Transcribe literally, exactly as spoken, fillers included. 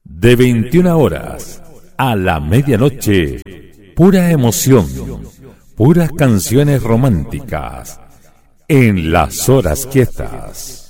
De veintiuna horas a la medianoche, pura emoción, puras canciones románticas en las horas quietas.